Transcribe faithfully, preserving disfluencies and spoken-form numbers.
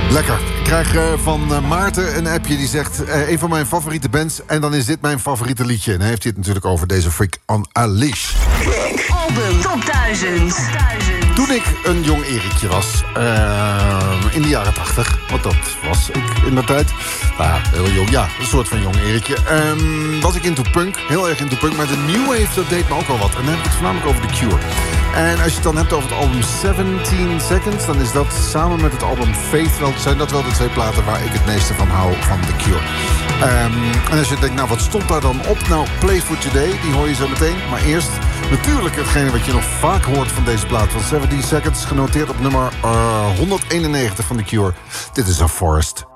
Lekker. Ik krijg uh, van uh, Maarten een appje die zegt... Uh, een van mijn favoriete bands en dan is dit mijn favoriete liedje. En dan heeft hij het natuurlijk over deze Freak on a Leash. Album Top duizend. Toen ik een jong Erikje was, uh, in de jaren tachtig... want dat was ik in de tijd. Nou ja, heel jong, ja, een soort van jong Erikje. Um, was ik into punk, heel erg into punk. Maar de New Wave, dat deed me ook al wat. En dan heb ik het voornamelijk over The Cure. En als je het dan hebt over het album zeventien Seconds... dan is dat samen met het album Faith... wel, zijn dat wel de twee platen waar ik het meeste van hou van The Cure. Um, en als je denkt, nou wat stond daar dan op? Nou, Play for Today, die hoor je zo meteen. Maar eerst natuurlijk hetgene wat je nog vaak hoort van deze plaat... van zeventien Seconds, genoteerd op nummer uh, honderdeenennegentig van The Cure. Dit is A Forest